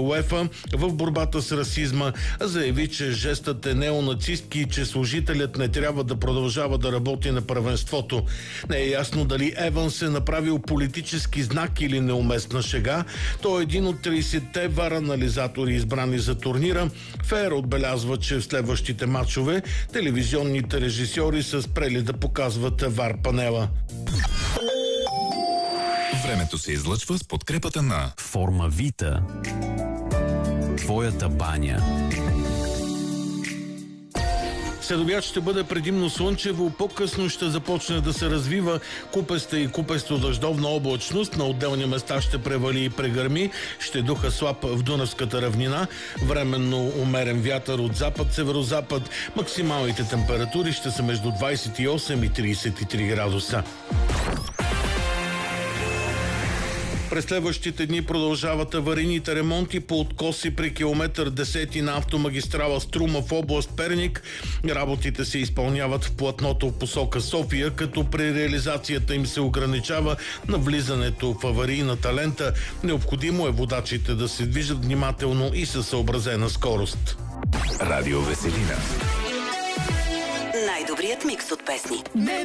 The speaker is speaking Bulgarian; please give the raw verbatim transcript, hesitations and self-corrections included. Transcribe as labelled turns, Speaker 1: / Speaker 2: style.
Speaker 1: УЕФА в борбата с расизма, заяви, че жестът е неонацистки и че служителят не трябва да продължава да работи на първенството. Не е ясно дали Еванс е направил политически знак или неуместна шега. Той е един от тридесетте вар анализатори, избрани за турнира. Фер отбелязва, че в следващите матчове телевизионните режисьори са спрели да показват вар панела.
Speaker 2: Времето се излъчва с подкрепата на
Speaker 3: Формавита. Твоята баня.
Speaker 1: Следобед ще бъде предимно слънчево, по-късно ще започне да се развива купеста и купесто-дъждовна облачност. На отделни места ще превали и прегърми, ще духа слаб в Дунавската равнина, временно умерен вятър от запад-северозапад. Максималните температури ще са между двадесет и осем и тридесет и три градуса. През следващите дни продължават аварийните ремонти по откоси при километър десети на автомагистрала Струма в област Перник. Работите се изпълняват в платното в посока София, като при реализацията им се ограничава на влизането в аварийната лента. Необходимо е водачите да се движат внимателно и със съобразена скорост.
Speaker 2: Радио Веселина.
Speaker 4: Най-добрият микс от песни.